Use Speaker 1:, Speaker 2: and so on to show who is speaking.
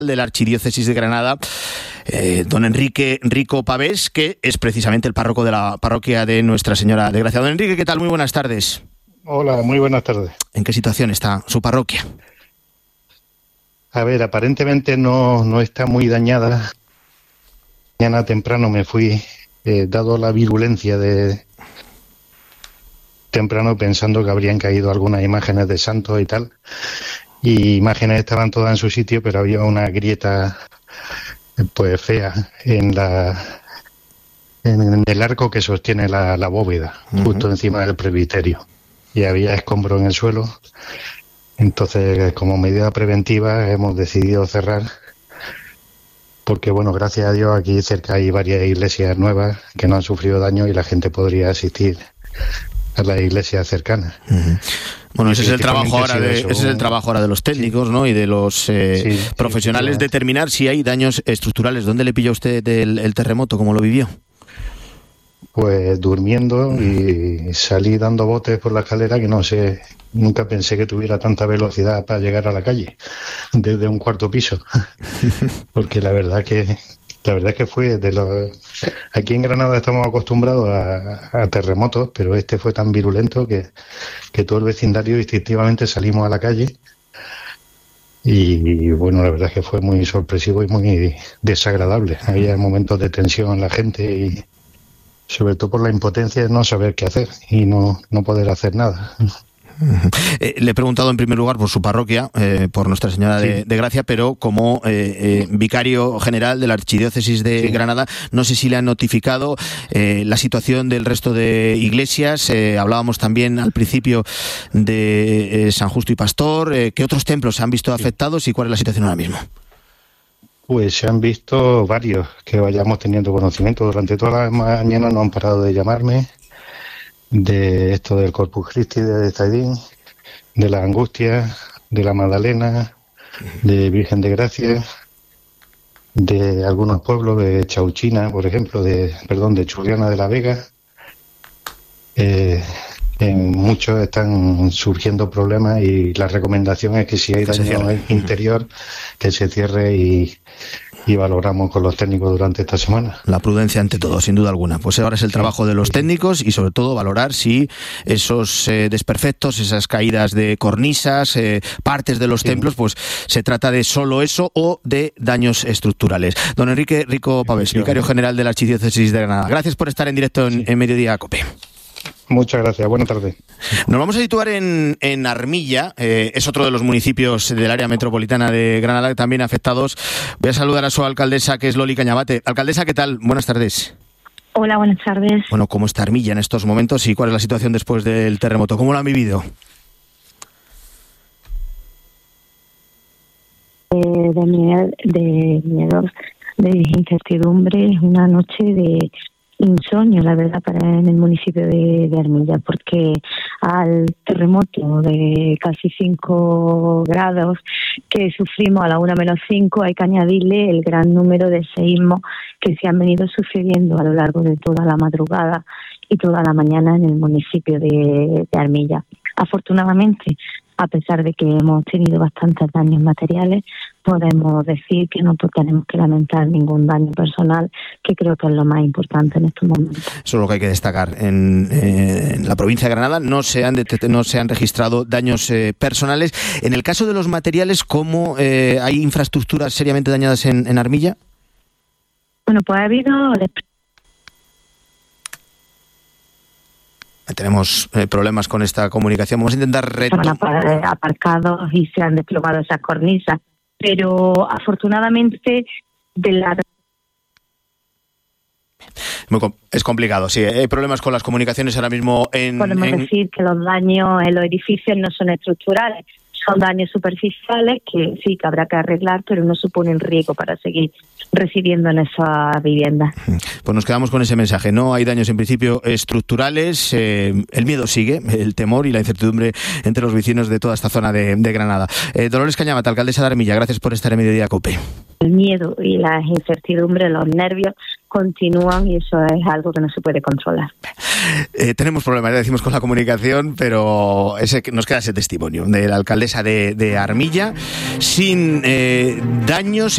Speaker 1: de la Archidiócesis de Granada, don Enrique Rico Pavés, que es precisamente el párroco de la parroquia de Nuestra Señora de Gracia. Don Enrique, ¿qué tal? Muy buenas tardes.
Speaker 2: Hola, muy buenas tardes.
Speaker 1: ¿En qué situación está su parroquia?
Speaker 2: A ver, aparentemente no está muy dañada. Mañana temprano me fui, dado la virulencia de temprano, pensando que habrían caído algunas imágenes de santos y tal. Y imágenes estaban todas en su sitio, pero había una grieta pues fea en el arco que sostiene la bóveda, justo encima del presbiterio. Y había escombros en el suelo. Entonces, como medida preventiva, hemos decidido cerrar, porque, bueno, gracias a Dios aquí cerca hay varias iglesias nuevas que no han sufrido daño y la gente podría asistir a las iglesias cercanas.
Speaker 1: Bueno, ese es el trabajo ahora de los técnicos, ¿no? Y de los profesionales, determinar si hay daños estructurales. ¿Dónde le pilló usted el terremoto? ¿Cómo lo vivió?
Speaker 2: Pues durmiendo, y salí dando botes por la escalera que no sé, nunca pensé que tuviera tanta velocidad para llegar a la calle desde un cuarto piso. Porque la verdad que fue aquí en Granada estamos acostumbrados a terremotos, pero este fue tan virulento que todo el vecindario instintivamente salimos a la calle. Y bueno, la verdad es que fue muy sorpresivo y muy desagradable. Había momentos de tensión en la gente y sobre todo por la impotencia de no saber qué hacer y no poder hacer nada.
Speaker 1: Le he preguntado en primer lugar por su parroquia, por Nuestra Señora de Gracia, pero como vicario general de la Archidiócesis de Granada, no sé si le han notificado la situación del resto de iglesias. Hablábamos también al principio de San Justo y Pastor. ¿Qué otros templos se han visto afectados y cuál es la situación ahora mismo?
Speaker 2: Pues se han visto varios que vayamos teniendo conocimiento. Durante toda la mañana no han parado de llamarme de esto del Corpus Christi de Zaidín, de la Angustia, de la Magdalena, de Virgen de Gracia, de algunos pueblos, de Chauchina, por ejemplo, de Churriana de la Vega. En muchos están surgiendo problemas y la recomendación es que si hay daño interior, que se cierre y valoramos con los técnicos durante esta semana.
Speaker 1: La prudencia ante todo, sin duda alguna. Pues ahora es el trabajo de los técnicos y sobre todo valorar si esos desperfectos, esas caídas de cornisas, partes de los templos, pues se trata de solo eso o de daños estructurales. Don Enrique Rico Pavés, vicario general de la Archidiócesis de Granada. Gracias por estar en directo en Mediodía Cope.
Speaker 2: Muchas gracias, buenas tardes.
Speaker 1: Nos vamos a situar en Armilla, es otro de los municipios del área metropolitana de Granada también afectados. Voy a saludar a su alcaldesa, que es Loli Cañabate. Alcaldesa, ¿qué tal? Buenas tardes.
Speaker 3: Hola, buenas tardes.
Speaker 1: Bueno, ¿cómo está Armilla en estos momentos y cuál es la situación después del terremoto? ¿Cómo lo han vivido?
Speaker 3: De miedo, de incertidumbre, es una noche de insomnio, la verdad, en el municipio de Armilla, porque al terremoto de casi 5 grados que sufrimos a la 1-5 hay que añadirle el gran número de seísmos que se han venido sucediendo a lo largo de toda la madrugada y toda la mañana en el municipio de Armilla. Afortunadamente, a pesar de que hemos tenido bastantes daños materiales, podemos decir que no tenemos que lamentar ningún daño personal, que creo que es lo más importante en estos momentos.
Speaker 1: Eso es lo que hay que destacar. En la provincia de Granada no se han registrado daños personales. En el caso de los materiales, ¿cómo hay infraestructuras seriamente dañadas en Armilla?
Speaker 3: Bueno, pues ha habido...
Speaker 1: Tenemos problemas con esta comunicación. Vamos a intentar
Speaker 3: aparcados y se han desplomado esas cornisas. Pero afortunadamente
Speaker 1: es complicado, sí. Hay problemas con las comunicaciones ahora mismo
Speaker 3: Podemos decir que los daños en los edificios no son estructurales. Son daños superficiales que sí que habrá que arreglar, pero no suponen riesgo para seguir residiendo en esa vivienda.
Speaker 1: Pues nos quedamos con ese mensaje. No hay daños en principio estructurales. El miedo sigue, el temor y la incertidumbre entre los vecinos de toda esta zona de Granada. Dolores Cañabate, alcaldesa de Armilla, gracias por estar en Mediodía Cope.
Speaker 3: El miedo y las incertidumbres, los nervios continúan y eso es algo que no se puede controlar.
Speaker 1: Tenemos problemas, decimos, con la comunicación, pero nos queda ese testimonio de la alcaldesa de Armilla sin daños